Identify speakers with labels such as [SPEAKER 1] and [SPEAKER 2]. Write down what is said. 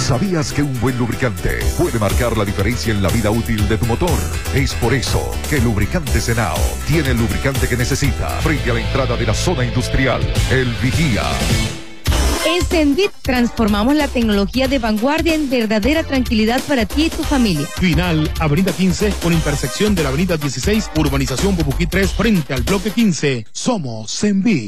[SPEAKER 1] ¿Sabías que un buen lubricante puede marcar la diferencia en la vida útil de tu motor? Es por eso que Lubricantes Henao tiene el lubricante que necesita frente a la entrada de la zona industrial, el Vigía.
[SPEAKER 2] En Senbit transformamos la tecnología de vanguardia en verdadera tranquilidad para ti y tu familia.
[SPEAKER 3] Final, Avenida 15, con intersección de la Avenida 16, Urbanización Bubuquí 3, frente al Bloque 15. Somos Senbit.